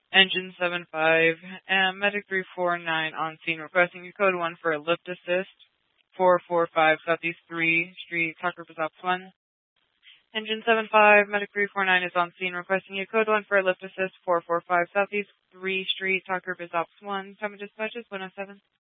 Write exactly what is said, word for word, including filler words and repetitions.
Engine seven five, and Medic three four nine on scene requesting your code one for a lift assist. four four five Southeast three Street, Talk Group is Ops one. Engine seven five, Medic three four nine is on scene requesting your code one for a lift assist. four four five Southeast three Street, Talk Group is Ops one. Time of dispatch is one oh seven.